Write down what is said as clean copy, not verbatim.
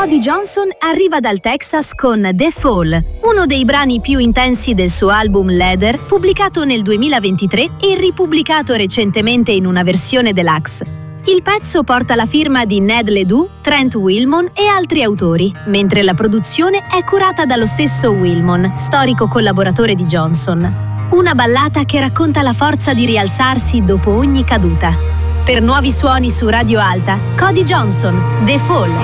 Cody Johnson arriva dal Texas con The Fall, uno dei brani più intensi del suo album Leather, pubblicato nel 2023 e ripubblicato recentemente in una versione deluxe. Il pezzo porta la firma di Ned Ledoux, Trent Wilmon e altri autori, mentre la produzione è curata dallo stesso Wilmon, storico collaboratore di Johnson. Una ballata che racconta la forza di rialzarsi dopo ogni caduta. Per nuovi suoni su Radio Alta, Cody Johnson, The Fall.